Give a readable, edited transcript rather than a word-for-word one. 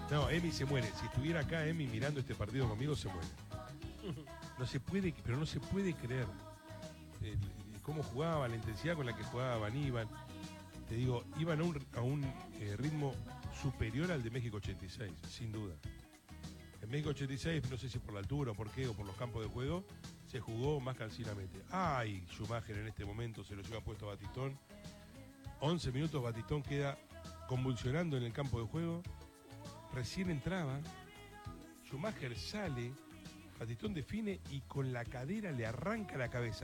No, Emi se muere. Si estuviera acá Emi mirando este partido conmigo, se muere. No se puede, pero no se puede creer cómo jugaba, la intensidad con la que jugaban, iban. Te digo, iban a un ritmo superior al de México 86, sin duda. En México 86, no sé si por la altura o por qué, o por los campos de juego, se jugó más cansinamente. Ay, Schumacher en este momento se lo lleva puesto a Batistón. 11 minutos, Batistón queda convulsionando en el campo de juego. Recién entraba, Schumacher sale, Batistón define y con la cadera le arranca la cabeza.